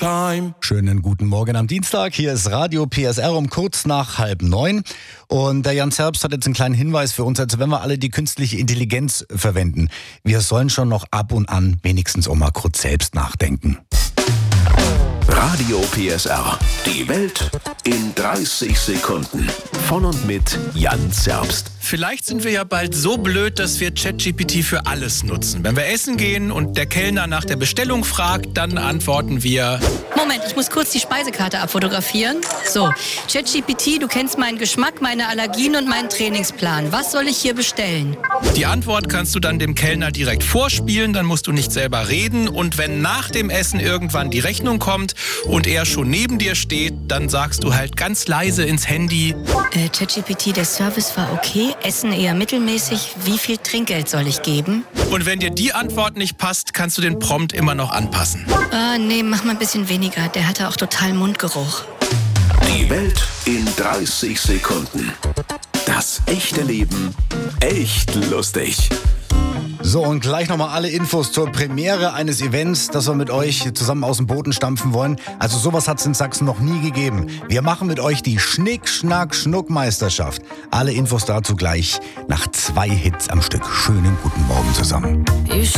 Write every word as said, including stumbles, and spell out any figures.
time. Schönen guten Morgen am Dienstag. Hier ist Radio P S R um kurz nach halb neun. Und der Jan Zerbst hat jetzt einen kleinen Hinweis für uns, also wenn wir alle die künstliche Intelligenz verwenden. Wir sollen schon noch ab und an wenigstens auch mal kurz selbst nachdenken. Radio P S R. Die Welt in dreißig Sekunden. Von und mit Jan Zerbst. Vielleicht sind wir ja bald so blöd, dass wir ChatGPT für alles nutzen. Wenn wir essen gehen und der Kellner nach der Bestellung fragt, dann antworten wir... Moment, ich muss kurz die Speisekarte abfotografieren. So, ChatGPT, du kennst meinen Geschmack, meine Allergien und meinen Trainingsplan. Was soll ich hier bestellen? Die Antwort kannst du dann dem Kellner direkt vorspielen, dann musst du nicht selber reden. Und wenn nach dem Essen irgendwann die Rechnung kommt und er schon neben dir steht, dann sagst du halt ganz leise ins Handy... Äh, ChatGPT, der Service war okay, Essen eher mittelmäßig. Wie viel Trinkgeld soll ich geben? Und wenn dir die Antwort nicht passt, kannst du den Prompt immer noch anpassen. Ah, nee, mach mal ein bisschen weniger. Der hatte auch total Mundgeruch. Die Welt in dreißig Sekunden. Das echte Leben echt lustig. So, und gleich nochmal alle Infos zur Premiere eines Events, das wir mit euch zusammen aus dem Boden stampfen wollen. Also sowas hat es in Sachsen noch nie gegeben. Wir machen mit euch die Schnick-Schnack-Schnuck-Meisterschaft. Alle Infos dazu gleich nach zwei Hits am Stück. Schönen guten Morgen zusammen. Ich